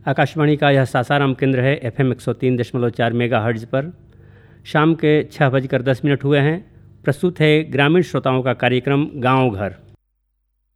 आकाशवाणी का यह सासाराम केंद्र है FM 103.4 मेगाहर्ट्ज़ पर। शाम के 6:10 हुए हैं। प्रस्तुत है ग्रामीण श्रोताओं का कार्यक्रम गांव घर।